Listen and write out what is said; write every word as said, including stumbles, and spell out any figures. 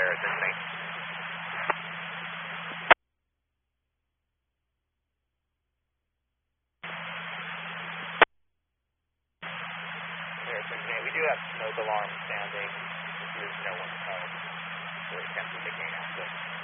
Harrison, thanks. Harrison, we do have smoke alarm sounding. There's no one home. So we can't see the gain access.